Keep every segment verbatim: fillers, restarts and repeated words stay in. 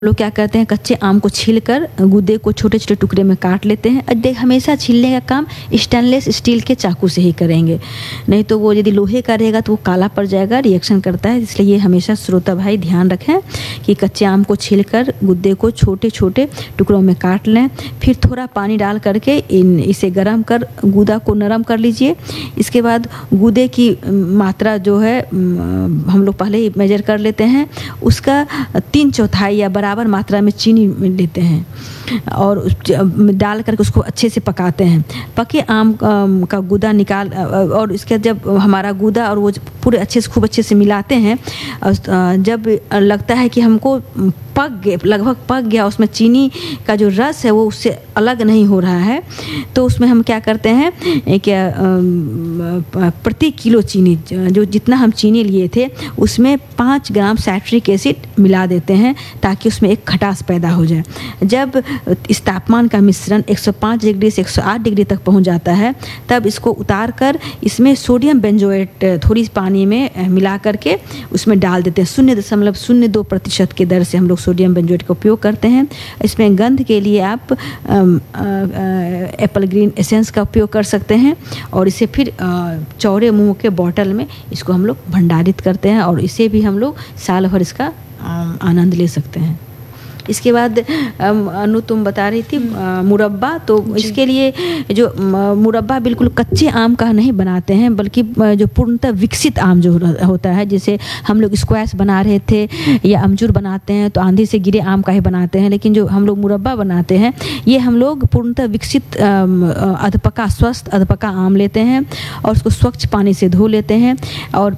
लोग क्या करते हैं, कच्चे आम को छीलकर गूदे को छोटे छोटे टुकड़े में काट लेते हैं। और देख हमेशा छीलने का काम स्टेनलेस स्टील के चाकू से ही करेंगे, नहीं तो वो यदि लोहे का रहेगा तो वो काला पड़ जाएगा, रिएक्शन करता है। इसलिए ये हमेशा श्रोता भाई ध्यान रखें कि कच्चे आम को छीलकर गूदे को छोटे छोटे टुकड़ों में काट लें। फिर थोड़ा पानी डाल करके इन इसे गर्म कर गूदा को नरम कर लीजिए। इसके बाद गूदे की मात्रा जो है हम लोग पहले ही मेजर कर लेते हैं, उसका तीन चौथाई या बराबर मात्रा में चीनी लेते हैं और डाल करके उसको अच्छे से पकाते हैं। पके आम का गूदा निकाल और इसके जब हमारा गूदा और वो पूरे अच्छे से खूब अच्छे से मिलाते हैं, जब लगता है कि हमको पक गए, लगभग पक गया, उसमें चीनी का जो रस है वो उससे अलग नहीं हो रहा है, तो उसमें हम क्या करते हैं, क्या प्रति किलो चीनी जो जितना हम चीनी लिए थे उसमें पाँच ग्राम साइट्रिक एसिड मिला देते हैं ताकि उसमें एक खटास पैदा हो जाए। जब इस तापमान का मिश्रण एक सौ पाँच डिग्री से एक सौ आठ डिग्री तक पहुंच जाता है, तब इसको उतार कर इसमें सोडियम बेंजोएट थोड़ी पानी में मिला करके उसमें डाल देते हैं। शून्य दशमलव शून्य दो प्रतिशत के दर से हम लोग सोडियम बेंजोएट का उपयोग करते हैं। इसमें गंध के लिए आप एप्पल ग्रीन एसेंस का उपयोग कर सकते हैं और इसे फिर चौड़े मुंह के बॉटल में इसको हम लोग भंडारित करते हैं और इसे भी हम लोग साल भर इसका आनंद ले सकते हैं। इसके बाद अनु तुम बता रही थी मुरब्बा, तो इसके लिए जो मुरब्बा बिल्कुल कच्चे आम का नहीं बनाते हैं, बल्कि जो पूर्णतः विकसित आम जो होता है, जैसे हम लोग स्क्वैश बना रहे थे या अमचूर बनाते हैं तो आंधी से गिरे आम का ही बनाते हैं, लेकिन जो हम लोग मुरब्बा बनाते हैं ये हम लोग पूर्णतः विकसित अधपका स्वस्थ अधपका आम लेते हैं और उसको स्वच्छ पानी से धो लेते हैं और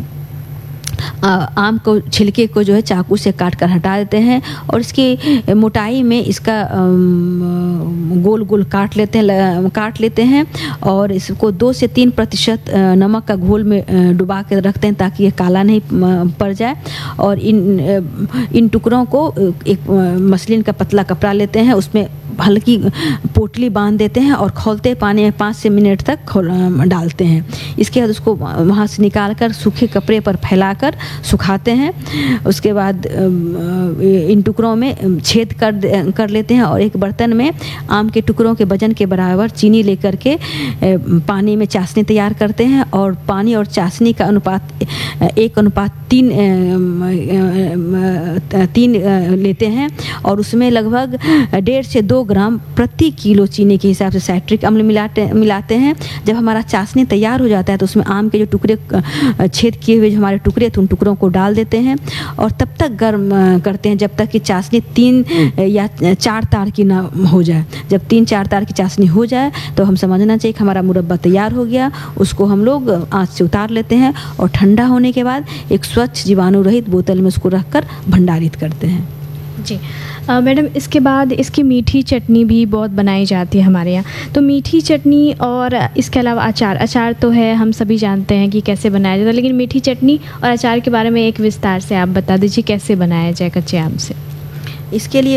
आम को छिलके को जो है चाकू से काट कर हटा देते हैं और इसकी मोटाई में इसका गोल गोल काट लेते हैं काट लेते हैं और इसको दो से तीन प्रतिशत नमक का घोल में डुबा के रखते हैं ताकि ये काला नहीं पड़ जाए। और इन इन टुकड़ों को एक मसलिन का पतला कपड़ा लेते हैं, उसमें हल्की पोटली बांध देते हैं और खौलते पानी में पाँच से मिनट तक खोल डालते हैं। इसके बाद उसको वहाँ से निकाल कर सूखे कपड़े पर फैलाकर सुखाते हैं। उसके बाद इन टुकड़ों में छेद कर कर लेते हैं और एक बर्तन में आम के टुकड़ों के वजन के बराबर चीनी लेकर के पानी में चाशनी तैयार करते हैं और पानी और चाशनी का अनुपात एक अनुपात तीन तीन लेते हैं और उसमें लगभग डेढ़ से दो ग्राम प्रति किलो चीनी के हिसाब से साइट्रिक अम्ल मिलाते मिलाते हैं। जब हमारा चाशनी तैयार हो जाता है तो उसमें आम के जो टुकड़े छेद किए हुए जो हमारे टुकड़े थे उन टुकड़ों को डाल देते हैं और तब तक गर्म करते हैं जब तक कि चाशनी तीन या चार तार की ना हो जाए। जब तीन चार तार की चाशनी हो जाए तो हम समझना चाहिए कि हमारा मुरब्बा तैयार हो गया। उसको हम लोग आँच से उतार लेते हैं और ठंडा होने के बाद एक स्वच्छ जीवाणु रहित बोतल में उसको रखकर भंडारित करते हैं। जी मैडम, इसके बाद इसकी मीठी चटनी भी बहुत बनाई जाती है हमारे यहाँ, तो मीठी चटनी और इसके अलावा अचार अचार तो है, हम सभी जानते हैं कि कैसे बनाया जाता है, लेकिन मीठी चटनी और अचार के बारे में एक विस्तार से आप बता दीजिए कैसे बनाया जाए कच्चे आम से। इसके लिए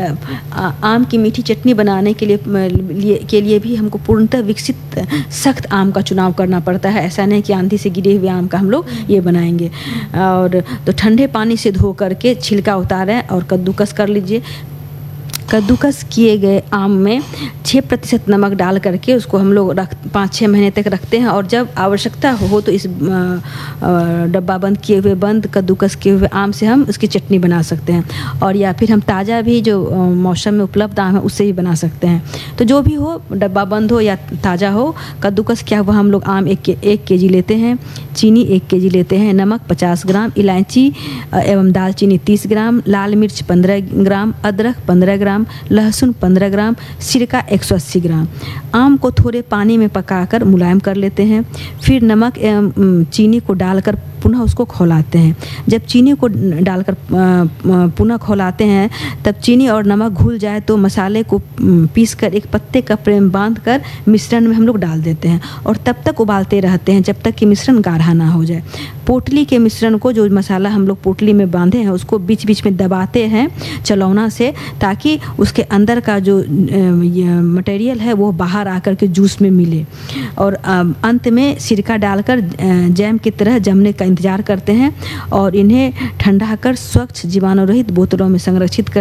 आम की मीठी चटनी बनाने के लिए, लिए के लिए भी हमको पूर्णतः विकसित सख्त आम का चुनाव करना पड़ता है। ऐसा नहीं कि आंधी से गिरे हुए आम का हम लोग ये बनाएंगे। और तो ठंडे पानी से धो करके छिलका उतारें और कद्दूकस कर लीजिए। कद्दूकस किए गए आम में छः प्रतिशत नमक डाल करके उसको हम लोग रख पाँच छः महीने तक रखते हैं और जब आवश्यकता हो तो इस डब्बा बंद किए हुए बंद कद्दूकस किए हुए आम से हम उसकी चटनी बना सकते हैं और या फिर हम ताज़ा भी जो मौसम में उपलब्ध आम है उससे भी बना सकते हैं। तो जो भी हो, डब्बा बंद हो या ताज़ा हो, कद्दूकस किया हुआ हम लोग आम एक के एक के जी लेते हैं, चीनी एक के जी लेते हैं, नमक पचास ग्राम, इलायची एवं दालचीनी तीस ग्राम, लाल मिर्च पंद्रह ग्राम, अदरक पंद्रह ग्राम, लहसुन पंद्रह ग्राम, सिरका एक सौ अस्सी ग्राम। आम को थोड़े पानी में पकाकर मुलायम कर लेते हैं। फिर नमक एवं चीनी को डालकर पुनः उसको खौलाते हैं। जब चीनी को डालकर पुनः खौलाते हैं तब चीनी और नमक घुल जाए तो मसाले को पीसकर एक पत्ते कपड़े में बांधकर मिश्रण में हम लोग डाल देते हैं और तब तक उबालते रहते हैं जब तक कि मिश्रण गाढ़ा ना हो जाए। पोटली के मिश्रण को, जो मसाला हम लोग पोटली में बांधे हैं, उसको बीच बीच में दबाते हैं चलौना से ताकि उसके अंदर का जो मटेरियल है वो बाहर आकर के जूस में मिले और अंत में सिरका डालकर जैम की तरह जमने का इंतज़ार करते हैं और इन्हें ठंडा कर स्वच्छ जीवाणु रहित बोतलों में संरक्षित कर